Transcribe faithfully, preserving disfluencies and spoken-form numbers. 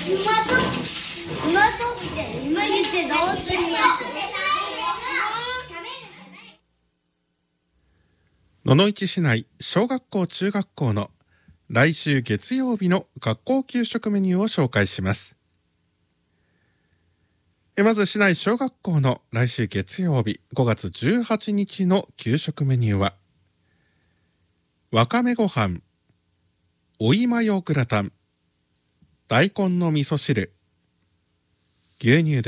うまそううまそうって今言ってどうするんや。 野々市市内小学校中学校の来週月曜日の学校給食メニューを紹介します。まず市内小学校の来週月曜日ごがつじゅうはちにちの給食メニューは、わかめご飯、おいマヨグラタン、大根の味噌汁、牛乳です。